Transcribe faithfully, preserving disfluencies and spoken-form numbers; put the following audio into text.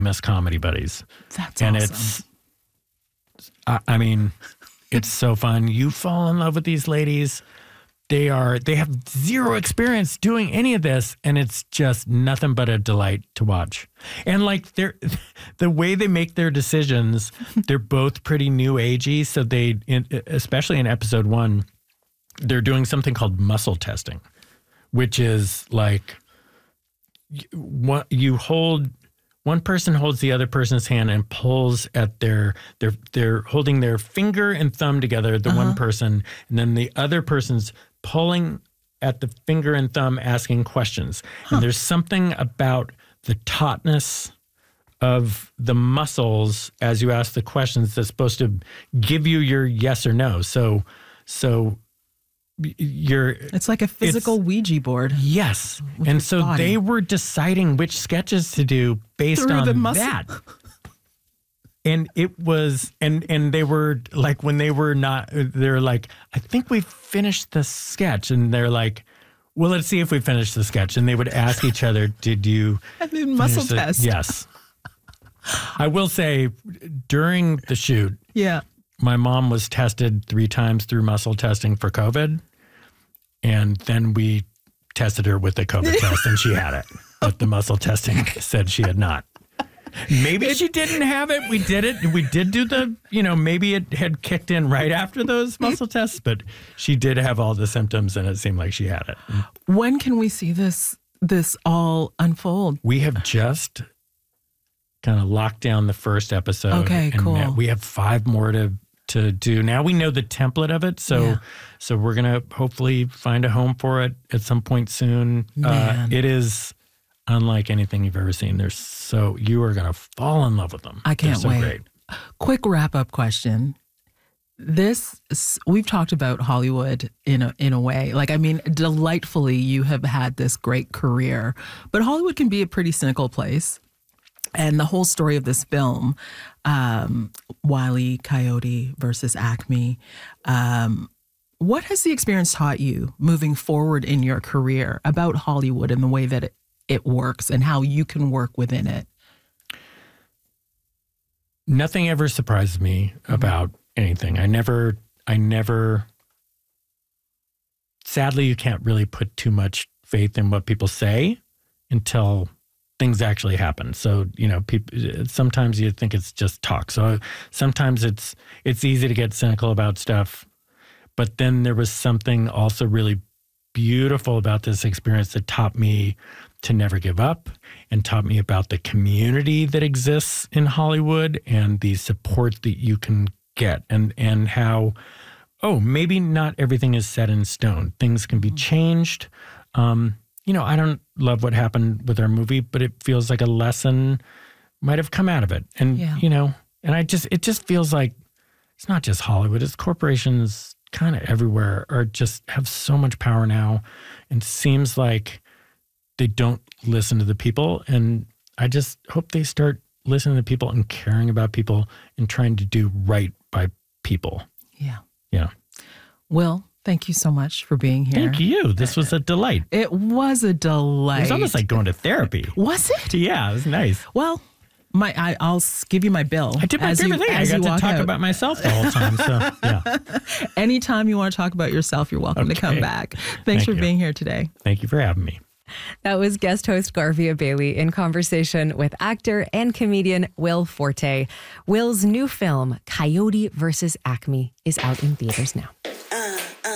Miss Comedy Buddies. That's and awesome. it's, I, I mean, it's so fun. You fall in love with these ladies. They are, they have zero experience doing any of this, and it's just nothing but a delight to watch. And like they're, the way they make their decisions, they're both pretty new agey. So they, in, especially in episode one, they're doing something called muscle testing, which is like what you hold. One person holds the other person's hand and pulls at their, they're, they're holding their finger and thumb together, the uh-huh. one person, and then the other person's pulling at the finger and thumb, asking questions. Huh. And there's something about the tautness of the muscles as you ask the questions that's supposed to give you your yes or no. So, so you're... It's like a physical Ouija board. Yes. And so body. They were deciding which sketches to do based Through on the muscle. that. And it was, and and they were like, when they were not, they're like, I think we finished the sketch. And they're like, well, let's see if we finished the sketch. And they would ask each other, did you? And then muscle the, test. Yes. I will say, during the shoot, yeah, my mom was tested three times through muscle testing for COVID. And then we tested her with the COVID test and she had it. But the muscle testing said she had not. Maybe she didn't have it. We did it. We did do the, you know, maybe it had kicked in right after those muscle tests, but she did have all the symptoms and it seemed like she had it. When can we see this, this all unfold? We have just kind of locked down the first episode. Okay, and cool. We have five more to to do. Now we know the template of it, so yeah. so we're gonna hopefully find a home for it at some point soon. Uh, it is unlike anything you've ever seen. They're so you are gonna fall in love with them. I can't They're so wait. Great. Quick wrap up question. This we've talked about Hollywood in a in a way. Like I mean, delightfully, you have had this great career, but Hollywood can be a pretty cynical place. And the whole story of this film, um, Wile E. Coyote versus Acme, um, what has the experience taught you moving forward in your career about Hollywood and the way that it, it works and how you can work within it? Nothing ever surprised me mm-hmm. about anything. I never, I never, sadly, you can't really put too much faith in what people say until things actually happen. So, you know, people, sometimes you think it's just talk. So sometimes it's, it's easy to get cynical about stuff. But then there was something also really beautiful about this experience that taught me to never give up and taught me about the community that exists in Hollywood and the support that you can get and, and how, oh, maybe not everything is set in stone. Things can be changed. Um, You know, I don't love what happened with our movie, but it feels like a lesson might have come out of it. And, yeah. you know, and I just, it just feels like it's not just Hollywood, it's corporations kind of everywhere are just have so much power now. And seems like they don't listen to the people. And I just hope they start listening to people and caring about people and trying to do right by people. Yeah. Yeah. Will, thank you so much for being here. Thank you. This was a delight. It was a delight. It was almost like going to therapy. Was it? Yeah, it was nice. Well, my I, I'll give you my bill. I did my favorite you, thing. I got to talk out. about myself the whole time. So, yeah. Anytime you want to talk about yourself, you're welcome okay. to come back. Thanks Thank for you. being here today. Thank you for having me. That was guest host Garvia Bailey in conversation with actor and comedian Will Forte. Will's new film, Coyote versus Acme, is out in theaters now.